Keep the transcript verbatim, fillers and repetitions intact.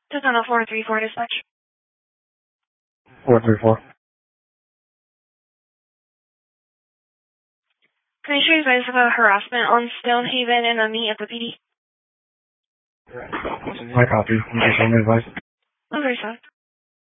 Total four three four dispatch. four three four. Can you show advice about harassment on Stonehaven and on me at the P D? I copy. You can show me advice.